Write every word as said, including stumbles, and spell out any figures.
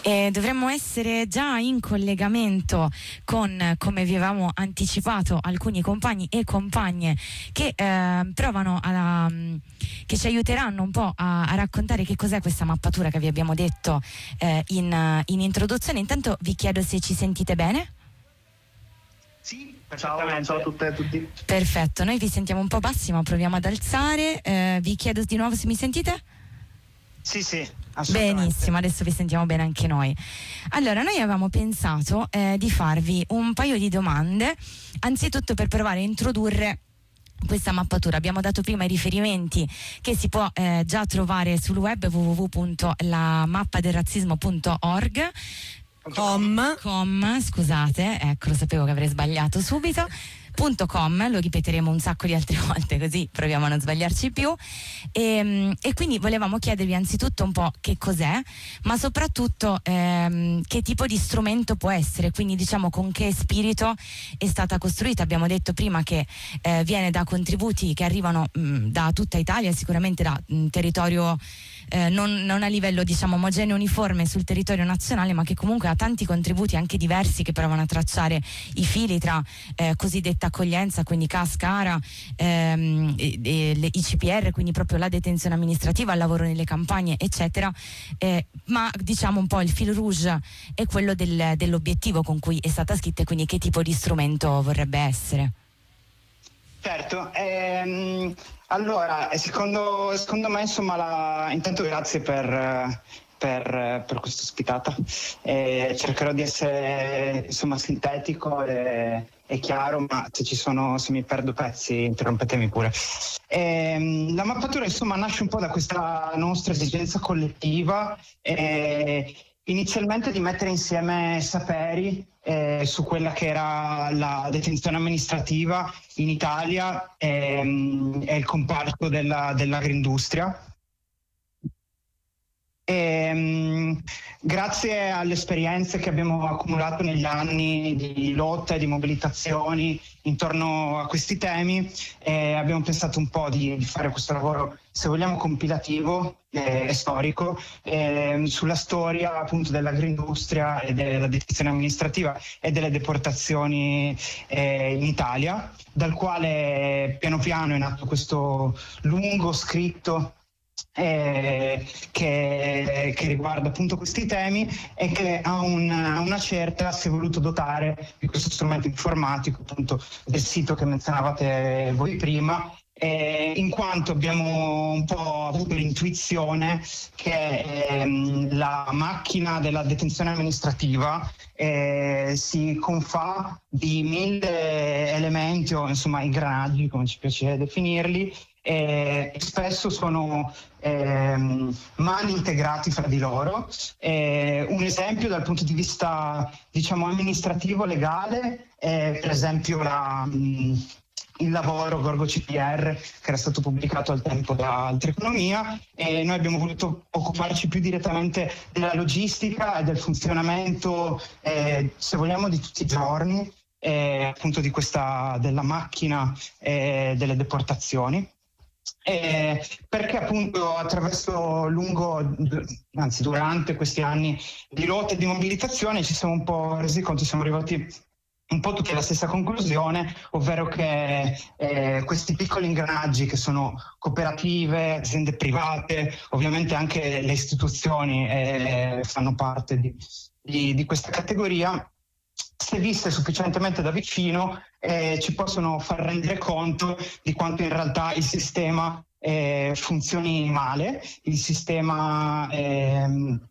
E dovremmo essere già in collegamento con, come vi avevamo anticipato, alcuni compagni e compagne che eh, provano a, che ci aiuteranno un po' a, a raccontare che cos'è questa mappatura che vi abbiamo detto eh, in, in introduzione. Intanto vi chiedo se ci sentite bene. Sì, ciao, ciao a tutte e a tutti. Perfetto, noi vi sentiamo un po' bassi, ma proviamo ad alzare. Eh, vi chiedo di nuovo se mi sentite? Sì, sì, assolutamente. Benissimo, adesso vi sentiamo bene anche noi. Allora, noi avevamo pensato eh, di farvi un paio di domande, anzitutto per provare a introdurre questa mappatura. Abbiamo dato prima i riferimenti che si può eh, già trovare sul web w w w punto la mappa del razzismo punto org. Com, com, scusate, ecco, lo sapevo che avrei sbagliato subito. .com, lo ripeteremo un sacco di altre volte così proviamo a non sbagliarci più e, e quindi volevamo chiedervi anzitutto un po' che cos'è, ma soprattutto ehm, che tipo di strumento può essere, quindi diciamo con che spirito è stata costruita. Abbiamo detto prima che eh, viene da contributi che arrivano mh, da tutta Italia, sicuramente da mh, territorio Eh, non, non a livello diciamo omogeneo uniforme sul territorio nazionale, ma che comunque ha tanti contributi anche diversi che provano a tracciare i fili tra eh, cosiddetta accoglienza, quindi C A S, CARA, ehm, e, e le I C P R, quindi proprio la detenzione amministrativa, il lavoro nelle campagne eccetera, eh, ma diciamo un po' il fil rouge è quello del, dell'obiettivo con cui è stata scritta e quindi che tipo di strumento vorrebbe essere. Certo, ehm, allora secondo, secondo me insomma la, intanto grazie per, per, per questa ospitata, eh, cercherò di essere insomma sintetico e, e chiaro, ma se ci sono, se mi perdo pezzi interrompetemi pure. Ehm, la mappatura insomma nasce un po' da questa nostra esigenza collettiva, eh, inizialmente di mettere insieme saperi eh, su quella che era la detenzione amministrativa in Italia ehm, e il comparto della, dell'agroindustria. E, um, grazie alle esperienze che abbiamo accumulato negli anni di lotta e di mobilitazioni intorno a questi temi, eh, abbiamo pensato un po' di, di fare questo lavoro, se vogliamo, compilativo e eh, storico eh, sulla storia appunto dell'agroindustria e della detenzione amministrativa e delle deportazioni eh, in Italia, dal quale piano piano è nato questo lungo scritto Eh, che, che riguarda appunto questi temi e che a, un, a una certa si è voluto dotare di questo strumento informatico, appunto del sito che menzionavate voi prima, eh, in quanto abbiamo un po' avuto l'intuizione che ehm, la macchina della detenzione amministrativa eh, si confà di mille elementi o insomma ingranaggi, come ci piace definirli, e spesso sono ehm, mani integrati fra di loro. Eh, un esempio dal punto di vista diciamo amministrativo legale è per esempio la, mh, il lavoro Gorgo C P R che era stato pubblicato al tempo da Altreconomia, e noi abbiamo voluto occuparci più direttamente della logistica e del funzionamento eh, se vogliamo di tutti i giorni eh, appunto di questa della macchina eh, delle deportazioni. Eh, perché appunto attraverso lungo, anzi durante questi anni di lotta e di mobilitazione ci siamo un po' resi conto, siamo arrivati un po' tutti alla stessa conclusione, ovvero che eh, questi piccoli ingranaggi che sono cooperative, aziende private, ovviamente anche le istituzioni eh, fanno parte di, di, di questa categoria, se viste sufficientemente da vicino eh, ci possono far rendere conto di quanto in realtà il sistema eh, funzioni male, il sistema ehm,